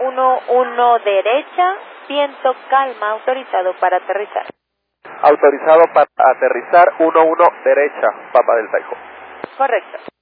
11 derecha, viento calma, autorizado para aterrizar. Autorizado para aterrizar 11 derecha, Papa del Eco. Correcto.